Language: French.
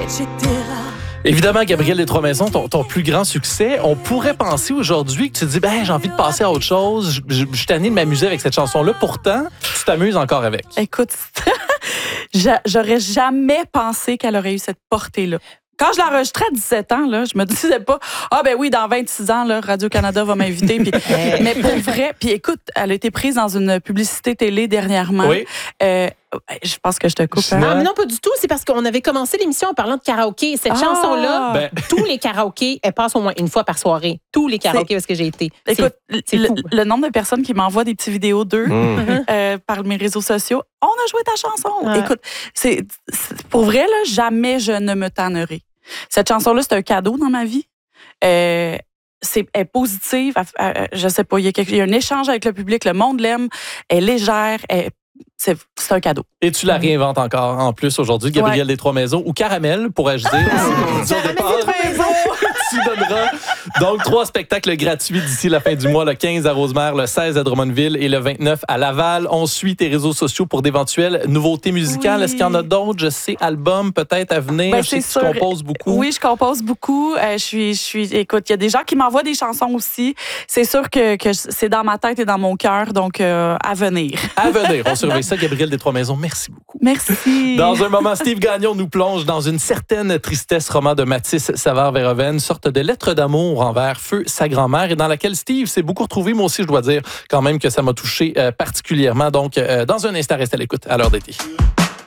etc. Évidemment, Gabriel des Trois-Maisons, ton plus grand succès, on pourrait penser aujourd'hui que tu te dis, j'ai envie de passer à autre chose, je suis tanné de m'amuser avec cette chanson-là. Pourtant, tu t'amuses encore avec. Écoute, j'aurais jamais pensé qu'elle aurait eu cette portée-là. Quand je l'enregistrais à 17 ans, là, je me disais pas, dans 26 ans, là, Radio-Canada va m'inviter. Mais pour vrai, puis écoute, elle a été prise dans une publicité télé dernièrement. Oui. Je pense que je te coupe. Ah, mais non, pas du tout. C'est parce qu'on avait commencé l'émission en parlant de karaoké. Cette chanson-là, tous les karaokés, elle passe au moins une fois par soirée. Tous les karaokés, parce que j'ai été. Écoute, c'est fou. le nombre de personnes qui m'envoient des petits vidéos d'eux par mes réseaux sociaux, on a joué ta chanson. Ouais. Écoute, c'est pour vrai, là, jamais je ne me tannerai. Cette chanson-là, c'est un cadeau dans ma vie. Elle est positive. Je sais pas, il y a un échange avec le public. Le monde l'aime. Elle est légère. C'est un cadeau. Et tu la réinventes encore en plus aujourd'hui, Gabriel des Trois-Maisons, ou Caramel, pourrais-je dire. Tu donneras donc 3 spectacles gratuits d'ici la fin du mois, le 15 à Rosemère, le 16 à Drummondville et le 29 à Laval. On suit tes réseaux sociaux pour d'éventuelles nouveautés musicales. Oui. Est-ce qu'il y en a d'autres? Je sais, albums peut-être à venir. Je sais que tu composes beaucoup. Oui, je compose beaucoup. Écoute, il y a des gens qui m'envoient des chansons aussi. C'est sûr que c'est dans ma tête et dans mon cœur, donc à venir. À venir. On surveille ça. Gabriel des Trois-Maisons, merci beaucoup. Merci. Dans un moment, Steve Gagnon nous plonge dans une certaine tristesse, roman de Mathis Savard-Verhoeven, sorte de lettre d'amour envers Feu, sa grand-mère, et dans laquelle Steve s'est beaucoup retrouvé. Moi aussi, je dois dire quand même que ça m'a touché particulièrement. Donc, dans un instant, reste à l'écoute à l'heure d'été.